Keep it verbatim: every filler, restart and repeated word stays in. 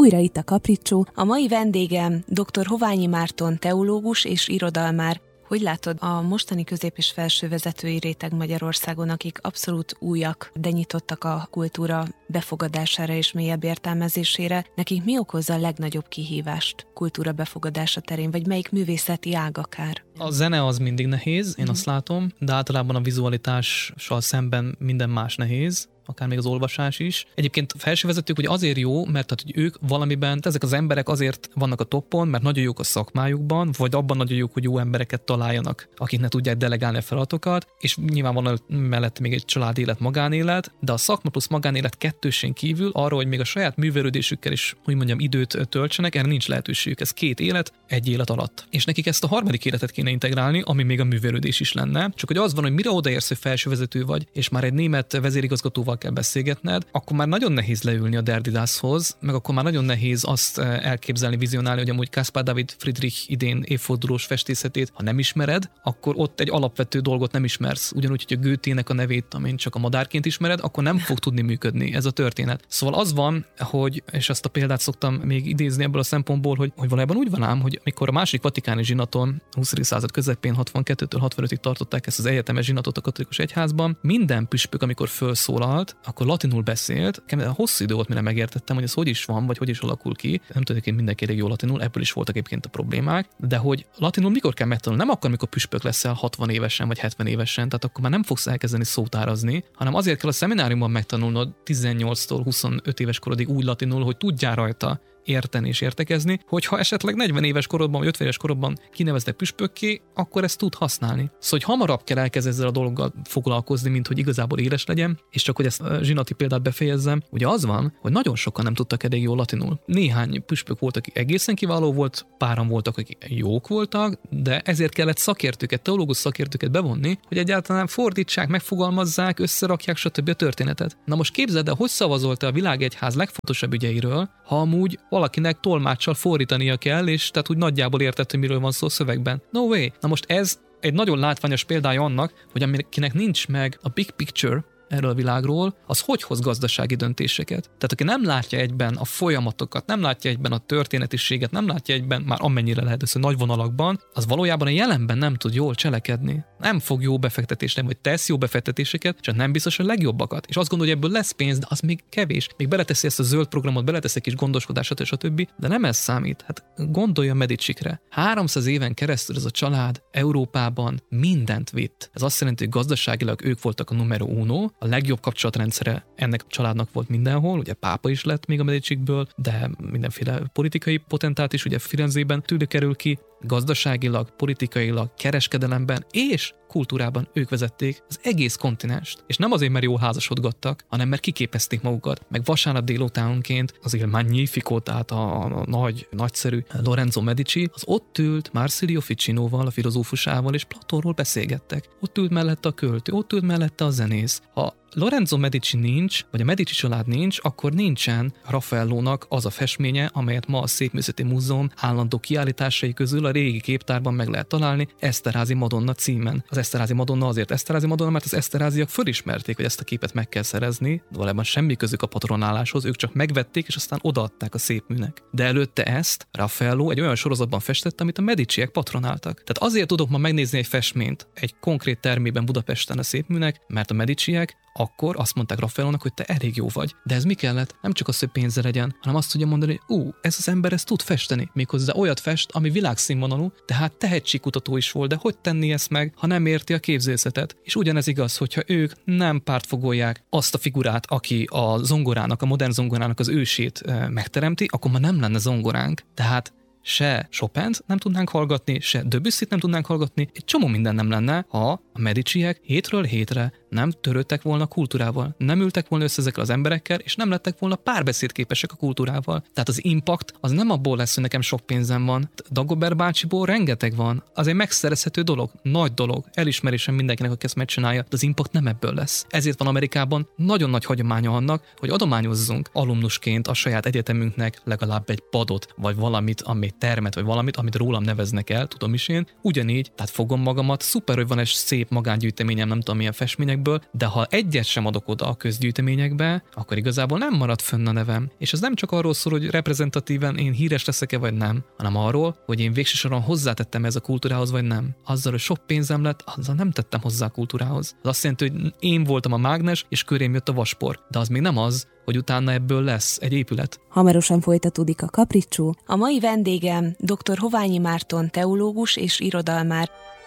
Újra itt a Kapricsó. A mai vendégem dr. Hoványi Márton teológus és irodalmár. Hogy látod, a mostani közép- és felső vezetői réteg Magyarországon, akik abszolút újak, de nyitottak a kultúra befogadására és mélyebb értelmezésére, nekik mi okozza a legnagyobb kihívást kultúra befogadása terén, vagy melyik művészeti ág akár? A zene az mindig nehéz, én mm. azt látom, de általában a vizualitással szemben minden más nehéz, akár még az olvasás is. Egyébként felsővezetők ugye azért jó, mert tehát, hogy ők valamiben, ezek az emberek azért vannak a toppon, mert nagyon jók a szakmájukban, vagy abban nagyon jók, hogy jó embereket találjanak, akik ne tudják delegálni a feladatokat, és nyilván van mellett még egy családélet, magánélet, de a szakma plusz magánélet kettősén kívül arra, hogy még a saját művelődésükkel is, hogy mondjam, időt töltsenek, erre nincs lehetőségük. Ez két élet, egy élet alatt. És nekik ezt a harmadik életet kéne integrálni, ami még a művelődés is lenne. Csak hogy az van, hogy mire odaérsz, hogy felsővezető vagy, és már egy német vezérigazgatóval kell beszélgetned, akkor már nagyon nehéz leülni a Derdidászhoz, meg akkor már nagyon nehéz azt elképzelni, vizionálni, hogy amúgy Caspar David Friedrich idén évfordulós festészetét, ha nem ismered, akkor ott egy alapvető dolgot nem ismersz. Ugyanúgy, hogy a Goethének a nevét, amint csak a madárként ismered, akkor nem fog tudni működni ez a történet. Szóval az van, hogy, és ezt a példát szoktam még idézni ebből a szempontból, hogy, hogy valójában úgy van ám, hogy mikor a második vatikáni zsinaton, huszadik század közepén hatvankettőtől hatvanötig tartották ezt az egyetemes zsinatot a katolikus egyházban, minden püspök, amikor felszólalt, akkor latinul beszélt. Hosszú idő volt, mire megértettem, hogy ez hogy is van, vagy hogy is alakul ki. Nem tudom, hogy mindenki elég jó latinul, ebből is voltak egyébként a problémák, de hogy latinul mikor kell megtanulni? Nem akkor, amikor püspök leszel hatvan évesen vagy hetven évesen, tehát akkor már nem fogsz elkezdeni szótárazni, hanem azért kell a szemináriumban megtanulnod tizennyolctól huszonöt éves korodig úgy latinul, hogy tudjál rajta érteni és értekezni, hogyha esetleg negyven éves korodban vagy ötven éves korodban kineveztek püspökké, akkor ezt tud használni. Szóval, hogy hamarabb kell elkezdeni ezzel a dologgal foglalkozni, mint hogy igazából éles legyen, és csak hogy ezt a zsinati példát befejezzem, ugye az van, hogy nagyon sokan nem tudtak elég jól latinul. Néhány püspök volt, aki egészen kiváló volt, páran voltak, akik jók voltak, de ezért kellett szakértőket, teológus szakértőket bevonni, hogy egyáltalán fordítsák, megfogalmazzák, összerakják, stb. A történetet. Na most képzeld el, hogy szavazolt a világegyház legfontosabb ügyeiről, ha amúgy valakinek tolmáccsal fordítania kell, és tehát úgy nagyjából értett, hogy miről van szó szövegben. No way. Na most ez egy nagyon látványos példája annak, hogy akinek nincs meg a big picture erről a világról, az hogy hoz gazdasági döntéseket. Tehát aki nem látja egyben a folyamatokat, nem látja egyben a történetiséget, nem látja egyben, már amennyire lehet ez, hogy nagy vonalakban, az valójában a jelenben nem tud jól cselekedni. Nem fog jó befektetésre, vagy tesz jó befektetéseket, csak nem biztos a legjobbakat. És azt gondolja, hogy ebből lesz pénz, de az még kevés. Még beleteszi ezt a zöld programot, beleteszi egy kis gondoskodását és a többi, de nem ez számít. Hát gondolja Medicikre. háromszáz éven keresztül ez a család Európában mindent vitt. Ez azt jelenti, hogy gazdaságilag ők voltak a numero uno, a legjobb kapcsolatrendszere ennek a családnak volt mindenhol, ugye pápa is lett még a Medicikből, de mindenféle politikai potentát is ugye Firenzében tőlük kerül ki, gazdaságilag, politikailag, kereskedelemben és kultúrában ők vezették az egész kontinenst. És nem azért, mert jól házasodgattak, hanem mert kiképezték magukat. Meg vasárnap délutánonként az Il Magnifico, tehát a, a nagy, nagyszerű Lorenzo Medici, az ott ült Marsilio Ficinoval, a filozófusával, és Platónról beszélgettek. Ott ült mellette a költő, ott ült mellette a zenész. Ha Lorenzo Medici nincs, vagy a Medici család nincs, akkor nincsen Raffaellónak az a festménye, amelyet ma a Szépművészeti Múzeum állandó kiállításai közül a régi képtárban meg lehet találni, Esterházy Madonna címen. Az Esterházy Madonna azért Esterházy Madonna, mert az Esterháziak fölismerték, hogy ezt a képet meg kell szerezni, de valójában semmi közük a patronáláshoz, ők csak megvették, és aztán odaadták a szépműnek. De előtte ezt Raffaello egy olyan sorozatban festette, amit a Mediciek patronáltak. Tehát azért tudok ma megnézni egy festményt egy konkrét termében Budapesten a szépműnek, mert a Mediciek akkor azt mondták Raffaellónak, hogy te elég jó vagy. De ez mi kellett? Nem csak az, hogy pénze legyen, hanem azt tudja mondani, hogy ú, ez az ember ezt tud festeni. Méghozzá olyat fest, ami világszínvonalú, tehát tehetségkutató is volt, de hogy tenni ezt meg, ha nem érti a képzészetet? És ugyanez igaz, hogyha ők nem pártfogolják azt a figurát, aki a zongorának, a modern zongorának az ősét e, megteremti, akkor már nem lenne zongoránk. Tehát se Chopint nem tudnánk hallgatni, se Debussyt nem tudnánk hallgatni, egy csomó minden nem lenne, ha a Mediciek hétről hétre nem törődtek volna a kultúrával, nem ültek volna össze ezekkel az emberekkel, és nem lettek volna párbeszédképesek a kultúrával. Tehát az impact az nem abból lesz, hogy nekem sok pénzem van. Dagobert bácsiból rengeteg van. Az egy megszerezhető dolog, nagy dolog, elismerésem mindenkinek, aki ezt megcsinálja, de az impact nem ebből lesz. Ezért van Amerikában nagyon nagy hagyománya annak, hogy adományozzunk alumnusként a saját egyetemünknek legalább egy padot, vagy valamit, ami egy termet vagy valamit, amit rólam neveznek el, tudom is én, ugyanígy, tehát fogom magamat, szuper, hogy van egy szép magángyűjteményem, nem tudom milyen festményekből, de ha egyet sem adok oda a közgyűjteményekbe, akkor igazából nem marad fönn a nevem. És ez nem csak arról szól, hogy reprezentatíven én híres leszek-e vagy nem, hanem arról, hogy én végső soron hozzátettem ez a kultúrához vagy nem. Azzal, hogy sok pénzem lett, azzal nem tettem hozzá a kultúrához. Az azt jelenti, hogy én voltam a mágnes, és körém jött a vaspor. De az még nem az, hogy utána ebből lesz egy épület. Hamarosan folytatódik a Kapricsó. A mai vendégem dr. Hoványi Márton teológus és irodalmár.